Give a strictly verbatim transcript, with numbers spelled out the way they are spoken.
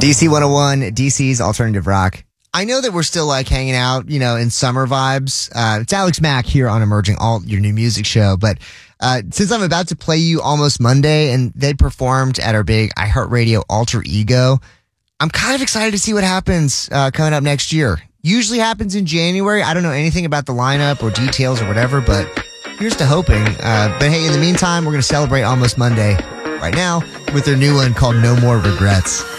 D C one oh one, D C's Alternative Rock. I know that we're still like hanging out, you know, in summer vibes. Uh, it's Alex Mack here on Emerging Alt, your new music show. But uh, since I'm about to play you Almost Monday, and they performed at our big iHeartRadio Alter Ego, I'm kind of excited to see what happens uh, coming up next year. Usually happens in January. I don't know anything about the lineup or details or whatever, but here's to hoping. Uh, but hey, in the meantime, we're going to celebrate Almost Monday right now with their new one called No More Regrets.